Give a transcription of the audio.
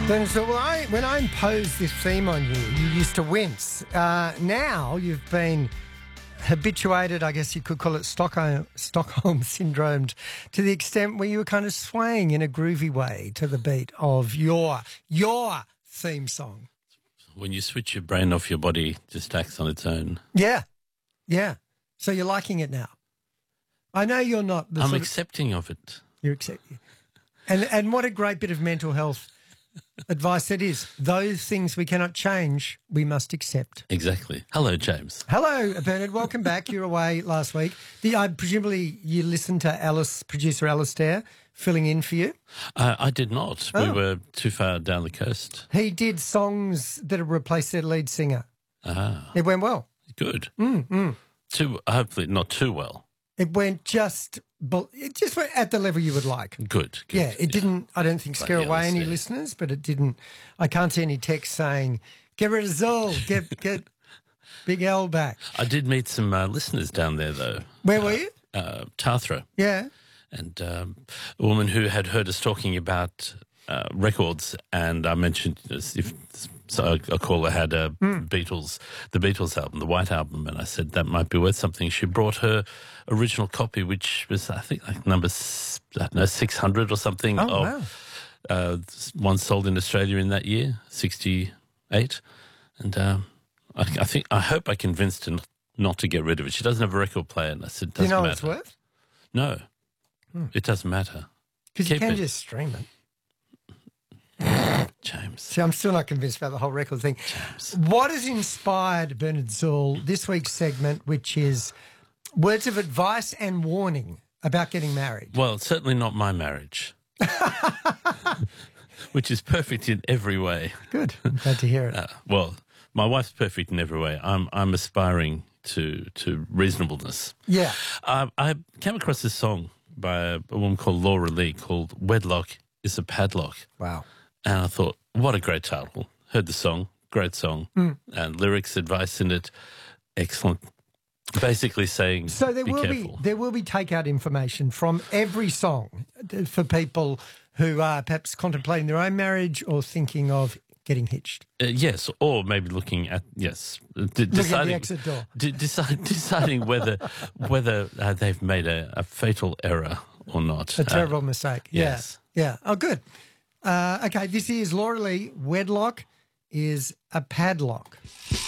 Bernard, so when I imposed this theme on you, you used to wince. Now you've been habituated, I guess you could call it Stockholm syndromed, to the extent where you were kind of swaying in a groovy way to the beat of your theme song. When you switch your brain off, your body just acts on its own. Yeah. So you're liking it now. I know you're not. I'm accepting of it. You're accepting. And what a great bit of mental health advice that is. Those things we cannot change, we must accept. Exactly. Hello, James. Hello, Bernard. Welcome back. You were away last week. Presumably you listened to producer Alistair, filling in for you? I did not. We were too far down the coast. He did songs that have replaced their lead singer. Ah. It went well. Good. Hopefully not too well. It went just went at the level you would like. Good. Yeah, it didn't, I don't think, scare away any listeners, but it didn't. I can't see any text saying, get rid of Zool, get Big L back. I did meet some listeners down there, though. Where were you? Tathra. Yeah. And a woman who had heard us talking about records, and I mentioned a caller had the Beatles album, the White Album, and I said that might be worth something. She brought her original copy, which was, I think, like number 600 or something. Oh, wow. One sold in Australia in that year, 68. And I hope I convinced her not to get rid of it. She doesn't have a record player, and I said, Do you know matter. what it's worth? No, it doesn't matter. Because you can just stream it. James. See, I'm still not convinced about the whole record thing. James. What has inspired Bernard Zool this week's segment, which is words of advice and warning about getting married? Well, it's certainly not my marriage, which is perfect in every way. Good. I'm glad to hear it. Well, my wife's perfect in every way. I'm aspiring to reasonableness. Yeah. I came across this song by a woman called Laura Lee called Wedlock is a Padlock. Wow. And I thought, what a great title. Heard the song, great song, and lyrics, advice in it, excellent. Basically saying, so there be will careful. There will be takeout information from every song for people who are perhaps contemplating their own marriage or thinking of getting hitched. Yes, or maybe looking at deciding the exit door. Deciding whether they've made a fatal error or not. A terrible mistake. Yes. Yeah. Oh, good. Okay, this is Laura Lee. Wedlock is a padlock.